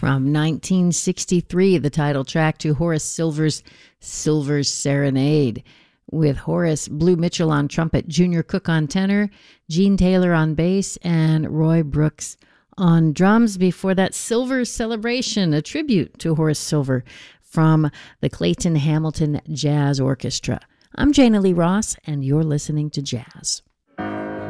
from 1963, the title track to Horace Silver's Silver's Serenade, with Horace Blue Mitchell on trumpet, Junior Cook on tenor, Gene Taylor on bass, and Roy Brooks on drums. Before that, Silver's Celebration, a tribute to Horace Silver from the Clayton Hamilton Jazz Orchestra. I'm Jana Lee Ross, and you're listening to Jazz.